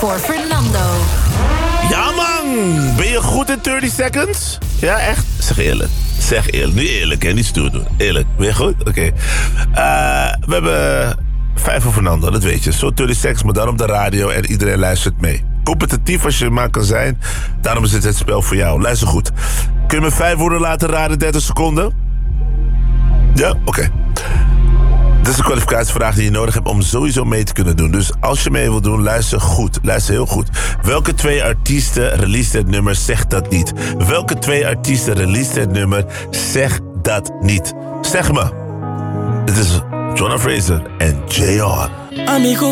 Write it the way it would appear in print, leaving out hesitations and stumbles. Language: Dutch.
voor Fernando. Ja man, ben je goed in 30 seconds? Ja, echt? Zeg eerlijk. Zeg eerlijk. Nu eerlijk, hè? Niet stoer doen. Eerlijk. Ben je goed? Oké. We hebben 5 voor Fernando, dat weet je. Zo 30 seconds, maar dan op de radio en iedereen luistert mee. Competitief als je maar kan zijn. Daarom is het spel voor jou. Luister goed. Kun je me 5 woorden laten raden, 30 seconden? Ja? Oké. Dit is een kwalificatievraag die je nodig hebt om sowieso mee te kunnen doen. Dus als je mee wilt doen, luister goed. Luister heel goed. Welke 2 artiesten released het nummer Zeg Dat Niet? Welke 2 artiesten released het nummer Zeg Dat Niet? Zeg me. Dit is Jonah Fraser en Jay On. Amigo